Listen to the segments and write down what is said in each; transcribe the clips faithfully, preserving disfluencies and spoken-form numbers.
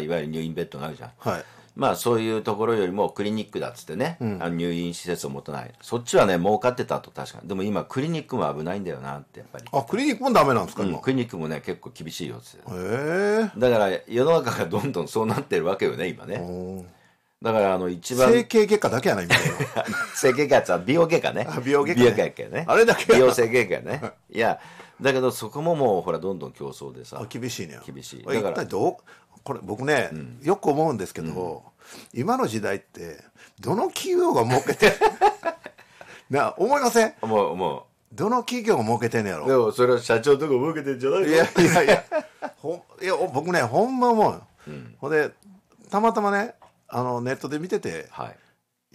いわゆる入院ベッドがあるじゃん、 はい、 まあそういうところよりもクリニックだっつってね、うん、あの入院施設を持たない、そっちはね儲かってたと。確かに。でも今クリニックも危ないんだよなってやっぱり。 あ、クリニックもダメなんですか、今。 うん、クリニックもね結構厳しいよっつって。 へえ。 だから世の中がどんどんそうなってるわけよね今ね。だからあの一番整形外科だけやないみたいな。 整形外科は美容外科ね。 美容外科、ね、 美容外科ね。 あれだけ美容整形外科ね。いやだけどそこももうほらどんどん競争でさ。 厳しいね。 厳しい。 だから一体どうこれ僕ね、うん、よく思うんですけど、うん、今の時代ってどの企業が儲けてな思いません？ 思う思う。 どの企業が儲けてんのやろ。 でもそれは社長とか儲けてんじゃないの？ いやいやいやほいや僕ねほんま思うよ、うん、ほんでたまたまねあのネットで見てて、はい、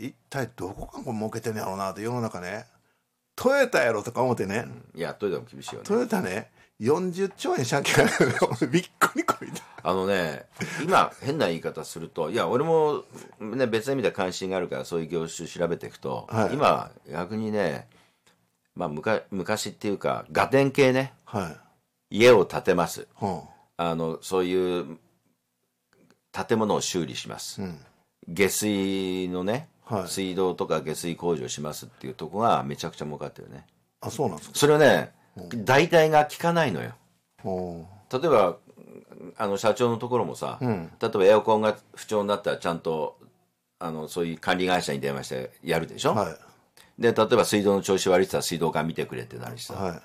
一体どこが儲けてんのやろうなって。世の中ねトヨタやろとか思ってね、 うん、いやトヨタも厳しいよね。 トヨタねよんじゅっちょうえん借金あるびっくりこいた。 あのね今変な言い方すると、いや俺も、ね、別の意味で関心があるからそういう業種調べていくと、はい、今逆にね、まあ、昔, 昔っていうかガテン系ね、はい、家を建てます、うん、あのそういう建物を修理します、うん、下水のね、はい、水道とか下水工事をしますっていうとこがめちゃくちゃ儲かってるね。 あ、そうなんですか。 それはね代替が効かないのよ。例えばあの社長のところもさ、うん、例えばエアコンが不調になったらちゃんとあのそういう管理会社に電話してやるでしょ、はい、で例えば水道の調子悪いって言ったら水道管見てくれってなるしさ、はい、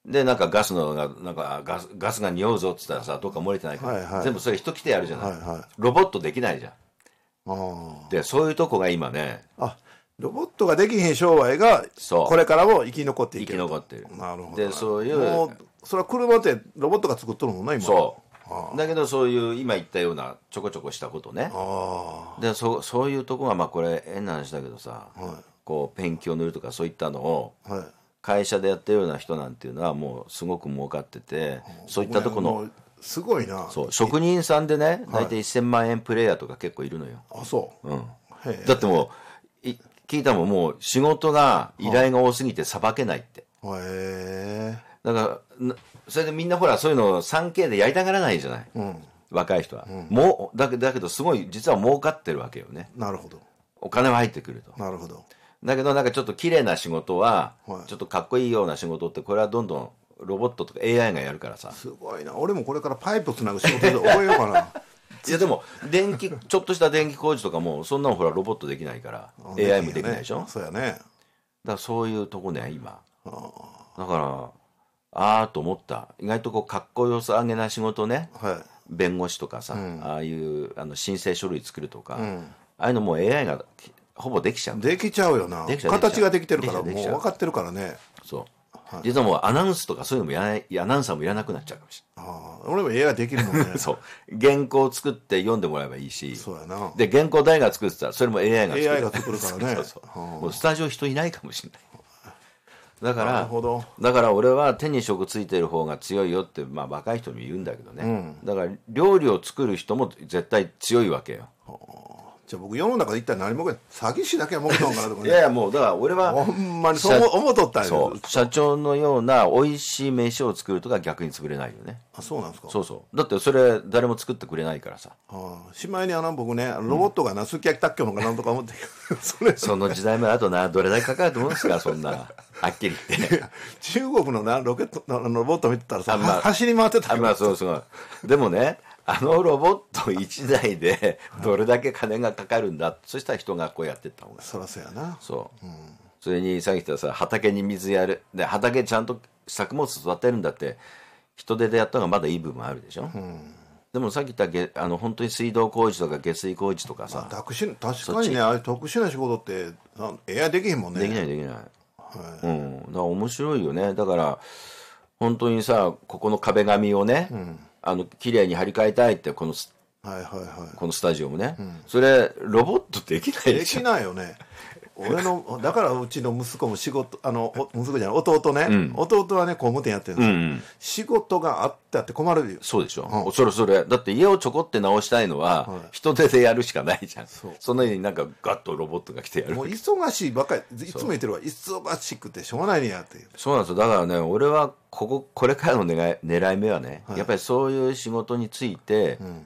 でなんかガスのがなんかガスガスが匂うぞって言ったらさどっか漏れてないから、はいはい、全部それ人来てやるじゃない、はいはい、ロボットできないじゃん。あでそういうとこが今ね、 あロボットができへん商売がこれからも生き残っていける。 生き残ってる。 なるほど。 でそういうもうそれは車ってロボットが作っとるもんな今。 そうだけどそういう今言ったようなちょこちょこしたことね。あで そ, そういうとこがまあこれ変な話だけどさ、はい、こうペンキを塗るとかそういったのを会社でやってるような人なんていうのはもうすごく儲かってて、はい、そういったとこのすごいな。 そう職人さんでね大体せんまんえんプレイヤーとか結構いるのよ。 あそう、うん、 だってもう聞いたもんもう仕事が依頼が多すぎてさばけないって。へえ。だからそれでみんなほらそういうのを スリーケー でやりたがらないじゃない、うん、若い人は、うん、もうだけだけどすごい実は儲かってるわけよね。 なるほど。 お金は入ってくると。 なるほど。 だけどなんかちょっと綺麗な仕事は、はい、ちょっとかっこいいような仕事ってこれはどんどんロボットとか エーアイ がやるからさ。 すごいな。俺もこれからパイプつなぐ仕事で覚えようかな。 いやでも電気ちょっとした電気工事とかもそんなのほらロボットできないから エーアイ もできないでしょ。 そうやね。 だからそういうとこね今。だからああと思った。意外とこうかっこよさげな仕事ね、はい、弁護士とかさ、うん、ああいうあの申請書類作るとか、うん、ああいうのもう エーアイ がほぼできちゃう。 できちゃうよな。形ができてるからもう分かってるからね。 そう、はい、実はもうアナウンスとかそういうのもやらないアナウンサーもいらなくなっちゃうかもしれない。 ああ俺も エーアイ できるもんね。 そう原稿を作って読んでもらえばいいし。 そうやな。 で原稿誰が作ってたらそれも エーアイ が作る。 エーアイ が作るからね。そうそう、 もうスタジオ人いないかもしれない。だからなるほど。だから俺は手に職ついてる方が強いよって、まあ、若い人に言うんだけどね、うん、だから料理を作る人も絶対強いわけよ。 じゃあ僕世の中で一体何も詐欺師だけは儲けたのかなとかね。 いやいやもうだから俺はほんまにそう思っとったんや。 そう社長のような美味しい飯を作るとか逆に作れないよね。 あそうなんですか。 そうそうだってそれ誰も作ってくれないからさ。 あしまいにあの僕ねロボットがなすき焼き卓球のかなんとか思って、 うん、そ, れその時代まであとなどれだけかかると思うんですかそんなはっきり言って。 中国のなロケットのロボット見てたらさ、まあ、走り回ってたあ、まあ、そうそうでもねあのロボットいちだいでどれだけ金がかかるんだ、そしたら人がこうやってった方がそらそうやな。 そう、うん、それにさっき言ったさ畑に水やるで畑ちゃんと作物育てるんだって人手でやった方がまだいい部分あるでしょ、うん、でもさっき言ったあの本当に水道工事とか下水工事とかさ、 まあ、確かにねああいう特殊な仕事って エーアイ できへんもんね。 できないできない、はい、うん、だから面白いよね。だから本当にさここの壁紙をね、うん、あの綺麗に張り替えたいってこの、はいはいはい、このスタジオもね、うん、それロボットできないでしょ。できないよね。俺のだからうちの息子も仕事あの息子じゃない弟ね、うん、弟はね工務店やってるんですよ、うんうん、仕事があってあって困るよ。 そうでしょ、うん、それそれだって家をちょこって直したいのは、はい、人手でやるしかないじゃん。そうそのようになんかガッとロボットが来てやる。もう忙しいばっかりいつも言ってるわ忙しくてしょうがないねやって。 そうなんですよ。だからね俺はこここれからの狙い狙い目はね、はい、やっぱりそういう仕事について、うん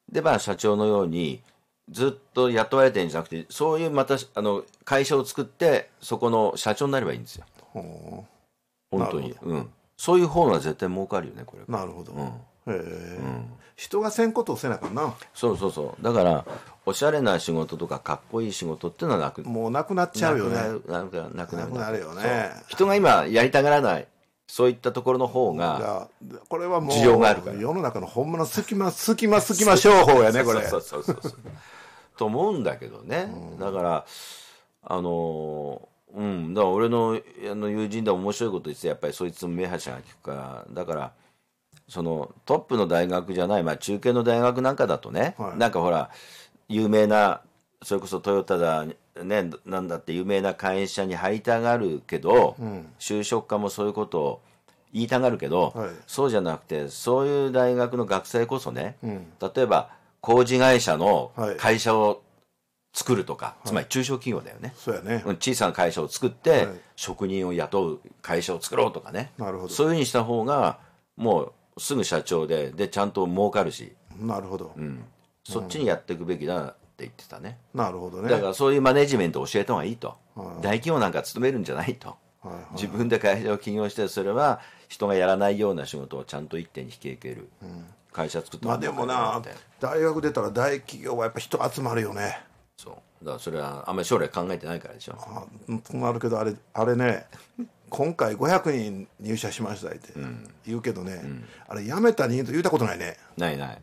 でまあ社長のようにずっと雇われてるんじゃなくて、そういうまたあの会社を作ってそこの社長になればいいんですよ。ほう本当に、うん、そういう方が絶対儲かるよねこれ。 なるほど、うん、へえ、うん、人がせんことをせなあかんな。 そうそうそう。だからおしゃれな仕事とかかっこいい仕事っていうのはなくもうなくなっちゃうよね。 なくなるなくなるなくなるよね。 人が今やりたがらないそういったところの方がこれはもう需要があるから、 世の中のほんまの隙間隙間隙間商法やねこれ。 そうそうそうそうと思うんだけどね、うん、だからあのうんだから俺のあの友人で面白いこと言ってやっぱりそいつも目端が利くから、だからそのトップの大学じゃない、まあ、中堅の大学なんかだとね、はい、なんかほら有名なそれこそトヨタだねなんだって有名な会社に入りたがるけど、うん、就職家もそういうことを言いたがるけど、はい、そうじゃなくてそういう大学の学生こそね、うん、例えば工事会社の会社を作るとか、はい、つまり中小企業だよね、 そうやね、 小さな会社を作って、はい、職人を雇う会社を作ろうとかね、 なるほど、 そういうふうにした方がもうすぐ社長ででちゃんと儲かるし、 なるほど、 うん、そっちにやっていくべきだって言ってたね、 なるほどね。 だからそういうマネジメントを教えた方がいいと、はい、大企業なんか勤めるんじゃないと、はいはい、自分で会社を起業してそれは人がやらないような仕事をちゃんと一手に引き受ける、うん、会社作ってもらまあでもな大学出たら大企業はやっぱ人集まるよね。 そうだからそれはあんまり将来考えてないからでしょ。 あなるけどあれあれね今回ごひゃくにん入社しましたって言うけどね、うん、あれ辞めた人数言うたことないね。 ないない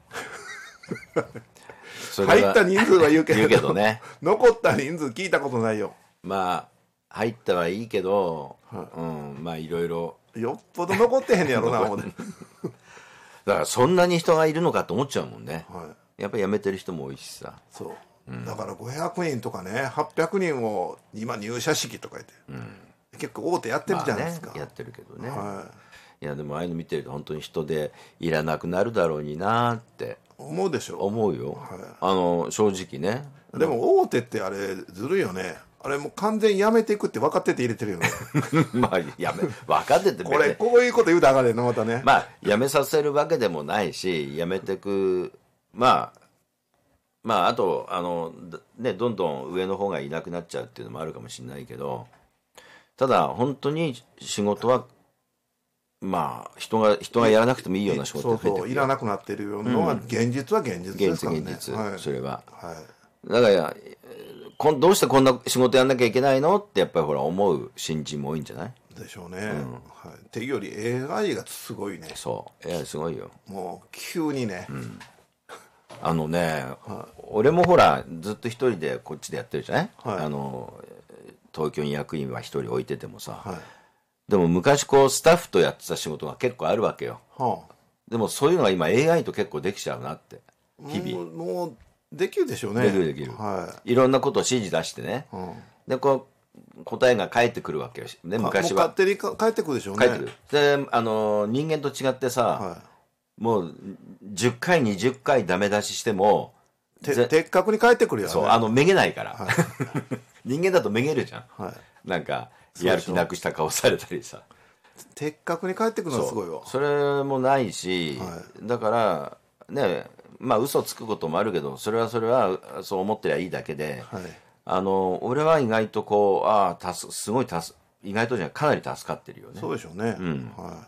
入った人数は言うけど、 言うけどね残った人数聞いたことないよ。 まあ入ったはいいけど、はい、うん、まあいろいろよっぽど残ってへんやろな思ってだからそんなに人がいるのかと思っちゃうもんね、はい、やっぱり辞めてる人も多いしさ。 そう、うん、だからごひゃくにんとかねはっぴゃくにんを今入社式とか言って、うん、結構大手やってるじゃないですか、 まあね、やってるけどね、はい、いやでもああいうの見てると本当に人でいらなくなるだろうになって思うでしょ。 思うよ、はい、あの正直ね。 でも大手ってあれずるいよね。あれもう完全にやめていくって分かってて入れてるよねまあやめ分かっててこれこういうこと言うたらあかんねんなまたね。 まあやめさせるわけでもないしやめてくまあまああとあのねどんどん上の方がいなくなっちゃうっていうのもあるかもしれないけど、ただ本当に仕事はまあ人が人がやらなくてもいいような仕事が増えてくる。 そうそういらなくなってるのは現実は現実ですからね。 現実現実、はい、それは、 はい、 だからこどうしてこんな仕事やんなきゃいけないのってやっぱりほら思う新人も多いんじゃないでしょうね、うん、はい、っていうより エーアイ がすごいね。 そう エーアイ すごいよもう急にね、うん、 あのね、はい、俺もほらずっと一人でこっちでやってるじゃない、はい、あの東京に役員は一人置いててもさ、はい、でも昔こうスタッフとやってた仕事が結構あるわけよ、はあ、でもそういうのが今 エーアイ と結構できちゃうなって日々 もう、もうできるでしょうね。 できるできる、はい、いろんなことを指示出してね、うん、でこう答えが返ってくるわけよ、ね、昔は勝手に返ってくるでしょうね。 返ってくるであの人間と違ってさ、はい、もうじゅっかいにじゅっかいダメ出ししても的確に返ってくるよね。 そうあのめげないから、はい、人間だとめげるじゃん、はい、なんかやる気なくした顔されたりさ的確に返ってくるのはすごいわ。 そ, それもないし、はい、だからねまあ嘘つくこともあるけどそれはそれはそう思ってりゃいいだけで、はい、あの俺は意外とこうああすごい助意外とじゃかなり助かってるよね。 そうでしょうね、うんはい、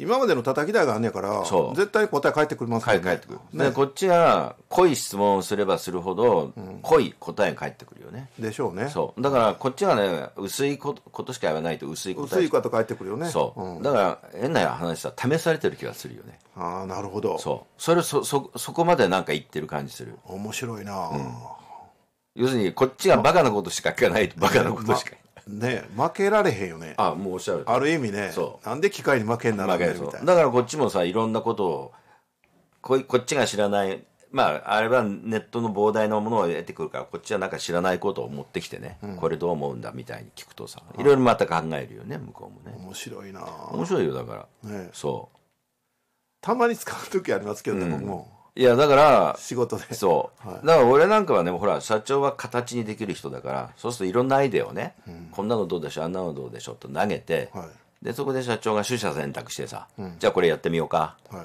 今までの叩き台があんねやから絶対答え返ってくるますからね。 返ってくる、ね、でこっちが濃い質問をすればするほど、うん、濃い答えが返ってくるよね。 でしょうね。 そうだからこっちがね薄いこと、ことしか言わないと薄い答え薄いこと返ってくるよね。 そう、うん、だから変な話さ試されてる気がするよね。 ああなるほど。 そうそれ そ, そ, そこまでなんか言ってる感じする。 面白いな、うん、 要するにこっちがバカなことしか聞かないとバカなことしか、 ま、ね負けられへんよね。 あもうおっしゃるある意味ね。そうなんで機械に負けんならんねんみたいな。 だからこっちもさいろんなことを こ, こっちが知らないまああれはネットの膨大なものを得てくるからこっちはなんか知らないことを持ってきてね、うん、これどう思うんだみたいに聞くとさいろいろまた考えるよね向こうもね。 面白いな。 面白いよだから、ね、そうたまに使う時ありますけどね、うん、僕もいやだから仕事でそう、はい、だから俺なんかはねほら社長は形にできる人だからそうするといろんなアイデアをね、うん、こんなのどうでしょうあんなのどうでしょうと投げて、はい、でそこで社長が取捨選択してさ、うん、じゃあこれやってみようか、はい、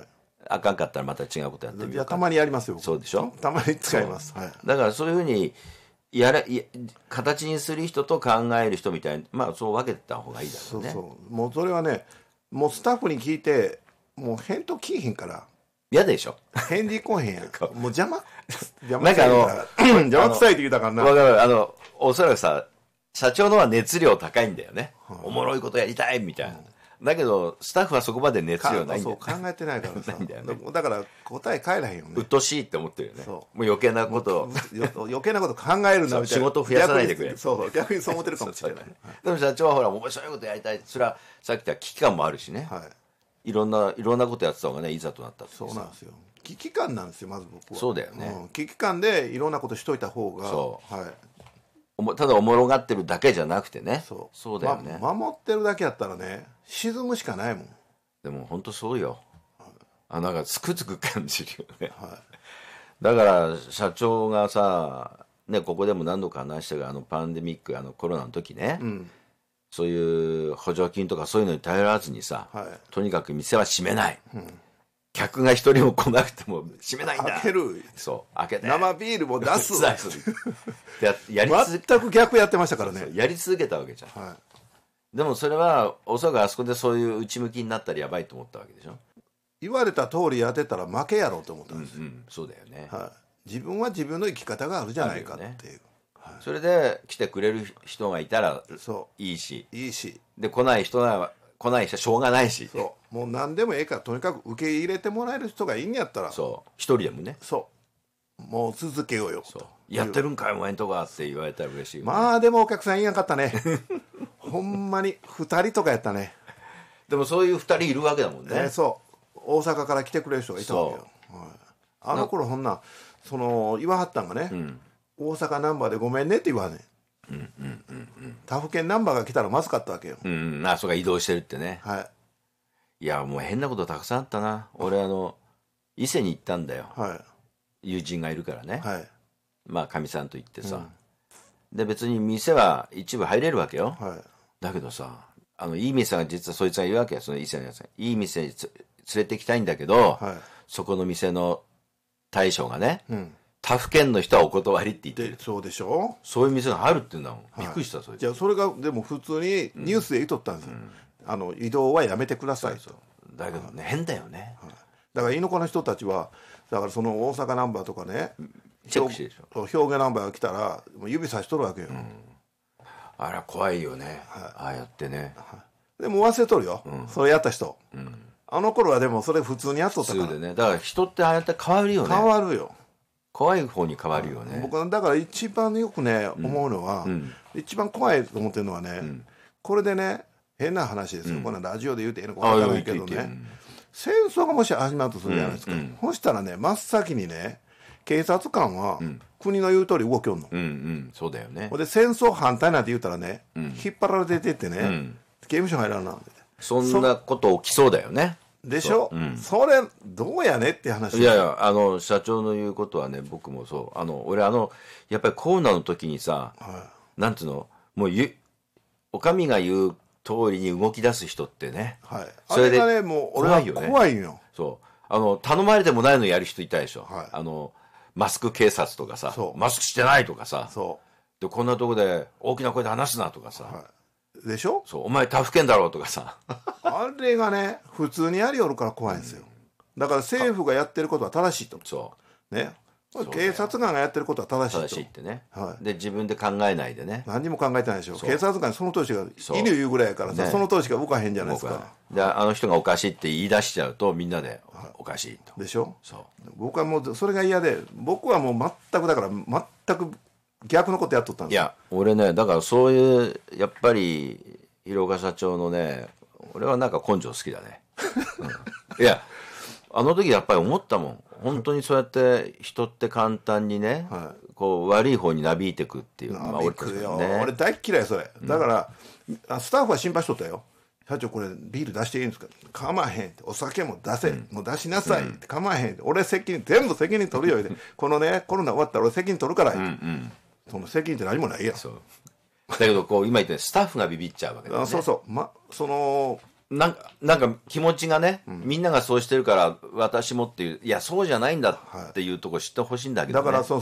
あかんかったらまた違うことやってみようか。 いやたまにやりますよ。 そうでしょ。 たまに使います、はい、 だからそういうふうにやらや形にする人と考える人みたいに、まあそう分けてた方がいいだろうね。 そうそうもうそれはねもうスタッフに聞いてもう返答聞いへんから嫌でしょ。 返事来へんやんもう邪魔邪魔くさい邪魔くさいって言うたからな。 わかる。あのおそらくさ社長のは熱量高いんだよね、はあ、おもろいことやりたいみたいな、うん、だけどスタッフはそこまで熱量ないんだよ、ね、 そう考えてないからさだよ、ね、 だから答え返らへんよね。 うっとしいって思ってるよね。もう余計なこと余計なこと考えるなみたいな。 仕事増やさないでくれ。 そう逆にそう思ってるかもしれない。 でも社長はほら面白いことやりたい。それはさっき言った危機感もあるしね、はい、いろんないろんなことやってた方がねいざとなったって。 そうなんですよ。危機感なんですよまず僕は。 そうだよね、 うん、危機感でいろんなことしといた方が。そう、はい、 ただおもろがってるだけじゃなくてね。そう、そうだよね、 ま、守ってるだけやったらね沈むしかないもん。 でも本当そうよ、はい、あなんかつくづく感じるよね、はい、だから社長がさ、ね、ここでも何度か話したがあのパンデミックあのコロナの時ね、うん、そういう補助金とかそういうのに頼らずにさ、はい、とにかく店は閉めない、うん、客が一人も来なくても閉めないんだ。 開ける。 そう開けて生ビールも出すややり全く逆やってましたからね。 そうそうやり続けたわけじゃん、はい、でもそれはおそらくあそこでそういう内向きになったらやばいと思ったわけでしょ。 言われた通りやってたら負けやろうと思ったんですよ、 うんうん、そうだよね、 はい、自分は自分の生き方があるじゃないかっていう、ね、 はい、それで来てくれる人がいたらいいしいいしで来ない人が来ない人はしょうがないし、 そうもう何でもええからとにかく受け入れてもらえる人がいいんやったらそう一人でもねそうもう続けようよそうやってるんかいお前んとこって言われたら嬉しいよ、ね、 まあでもお客さんいなかったねほんまにふたりとかやったね。 でもそういうふたりいるわけだもんね、 えー、そう大阪から来てくれる人がいたわけよ、はい、あの頃ほんなその言わはったんがね、うん、大阪ナンバーでごめんねって言わはんねん。うんうんうんうん、他府県ナンバーが来たらまずかったわけよ、 うんうん、あそうか移動してるってね、 はい、 いやもう変なことたくさんあったな。俺あの伊勢に行ったんだよ、はい、友人がいるからね、はい、まあかみさんと行ってさ、うん、で別に店は一部入れるわけよ、はい、だけどさあのいい店が実はそいつが言うわけよ。その伊勢のやついい店に連れて行きたいんだけど、はい、そこの店の大将がね、うん、他府県の人はお断りって言ってる。 そうでしょ。 そういう店があるって言うんだもん、はい、びっくりした。それじゃあそれがでも普通にニュースで言っとったんですよ、うん、あの移動はやめてくださいと。そうそうだけどね、はい、変だよね、はい、 だから猪子の人たちはだからその大阪ナンバーとかねチェックしてるでしょ。 兵庫ナンバーが来たらもう指さしとるわけよ、うん、 あら怖いよね、はい、ああやってね、はい、 でも忘れとるよ、うん、それやった人、うん、あの頃はでもそれ普通にやっとったから。 普通でね。だから人ってああやって変わるよね。 変わるよ。 怖い方に変わるよね。 僕はだから一番よくね、うん、思うのは、うん、一番怖いと思ってるのはね、うん、これでね変な話ですよ、うん、このラジオで言うていいのか分からないけどね、うん、戦争がもし始まるとするじゃないですか、うんうん、そしたらね真っ先にね警察官は国の言う通り動きよんの、 うんうん、そうだよね。 で戦争反対なんて言うたらね、うん、引っ張られててってね、うん、刑務所入らなそんなこと起きそうだよね。 でしょ、 そ,、うん、それどうやねって話。 いやいやあの社長の言うことはね僕もそうあの俺あのやっぱりコロナの時にさ、はい、なんつうのもうゆお上が言う通りに動き出す人ってね、はい、 それであれがねもう俺は怖いよね。怖いよ。 そうあの頼まれてもないのやる人いたでしょ、はい、あのマスク警察とかさマスクしてないとかさそうでこんなとこで大きな声で話すなとかさ、はい、 でしょ。 そうお前他府県だろうとかさあれがね普通にやりよるから怖いんですよ、うん、だから政府がやってることは正しいと。そうね警察官がやってることは正しいと。 正しいってね、はい、で自分で考えないでね何にも考えてないでしょ。警察官その当時が犬言うぐらいやからさ そ,、ね、その当時が動かへんじゃないですか。 であの人がおかしいって言い出しちゃうとみんなでおかしいと。 でしょ。そう僕はもうそれが嫌で僕はもう全くだから全く逆のことやっとったんですよ。 いや俺ねだからそういうやっぱり広岡社長のね俺はなんか根性好きだね、うん、いやあの時やっぱり思ったもん本当にそうやって人って簡単にね、はい、こう悪い方になびいてくっていう。 なびくよ、まあ、俺大嫌いそれだから、うん、スタッフは心配しとったよ。社長これビール出していいんですか。構わへんってお酒も出せ、うん、もう出しなさいって構わへんって俺責任全部責任取るよってこのねコロナ終わったら俺責任取るからって、うんうん、その責任って何もないやん。 そうだけどこう今言ったようにスタッフがビビっちゃうわけだよね。 そうそう、ま、そのなんかなんか気持ちがね、うん、みんながそうしてるから私もっていう、いやそうじゃないんだっていうところ知ってほしいんだけどね。 だからそう